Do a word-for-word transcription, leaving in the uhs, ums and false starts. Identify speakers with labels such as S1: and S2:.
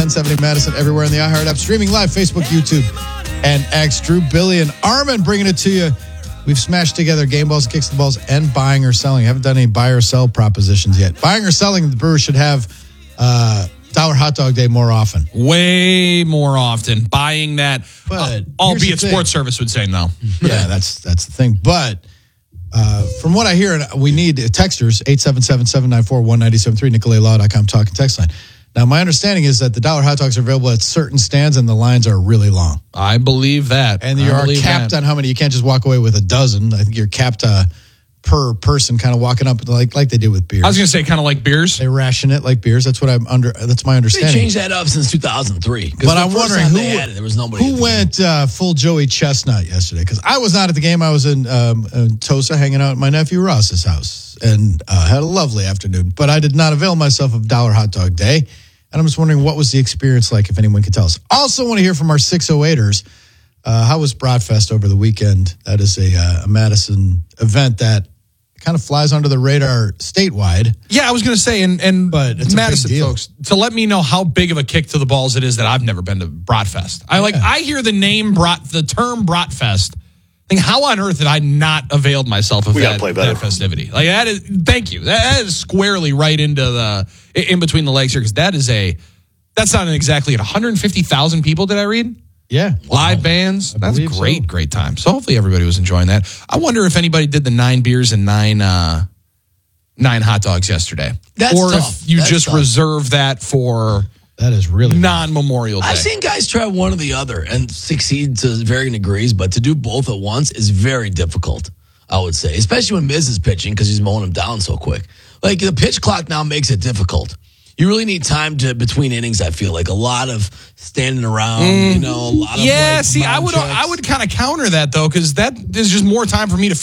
S1: ten seventy Madison, everywhere in the iHeart app. Streaming live, Facebook, YouTube, and X. Drew, Billy, and Armin bringing it to you. We've smashed together game balls, kicks the balls, and buying or selling. Haven't done any buy or sell propositions yet. Buying or selling, the Brewers should have uh, Dollar Hot Dog Day more often.
S2: Way more often. Buying that,
S1: But
S2: uh,
S1: here's
S2: albeit
S1: the
S2: sports service would say no.
S1: Yeah, that's that's the thing. But uh, from what I hear, and we need texters, eight seven seven, seven nine four, one nine seven three, Nicolay Law dot com talking text line. Now, my understanding is that the Dollar Hot Dogs are available at certain stands, and the lines are really long.
S2: I believe that.
S1: And you
S2: I
S1: are capped
S2: that.
S1: on how many. You can't just walk away with a dozen. I think you're capped uh, per person, kind of walking up like like they do with beers.
S2: I was going to say kind of like beers.
S1: They ration it like beers. That's what I'm under. That's my
S3: They
S1: understanding.
S3: changed that up since two thousand three.
S1: But I'm wondering who,
S3: it, there was nobody
S1: who went uh, full Joey Chestnut yesterday, because I was not at the game. I was in, um, in Tosa hanging out at my nephew Ross's house and uh, had a lovely afternoon. But I did not avail myself of Dollar Hot Dog Day. And I'm just wondering, what was the experience like, if anyone could tell us. Also want to hear from our six oh eighters. Uh, how was Bratfest over the weekend? That is a, uh, a Madison event that kind of flies under the radar statewide.
S2: Yeah, I was going to say, and, and
S1: But it's a
S2: Madison
S1: big deal.
S2: folks, to let me know how big of a kick to the balls it is that I've never been to Bratfest. I like,
S1: Yeah.
S2: I hear the name Brat, the term Bratfest. Think, how on earth did I not availed myself of
S4: We gotta
S2: that,
S4: play better.
S2: that festivity? Like that is, thank you. That is squarely right into the in between the legs here, because that is a that's not exactly at one hundred fifty thousand people. Did I read?
S1: Yeah.
S2: Live bands.
S1: I
S2: That's
S1: believe
S2: great,
S1: so.
S2: great time. So hopefully everybody was enjoying that. I wonder if anybody did the nine beers and nine uh, nine hot dogs yesterday,
S3: That's
S2: or
S3: tough.
S2: if you
S3: That's
S2: just
S3: tough.
S2: reserve that for
S1: That is really
S2: non-Memorial Day.
S3: I've seen guys try one or the other and succeed to varying degrees, but to do both at once is very difficult, I would say, especially when Miz is pitching because he's mowing him down so quick. Like, the pitch clock now makes it difficult. You really need time to between innings, I feel like. A lot of standing around, you know, a lot of
S2: yeah,
S3: like,
S2: see, I
S3: mound
S2: would
S3: checks.
S2: I would kind of counter that though, because that is just more time for me to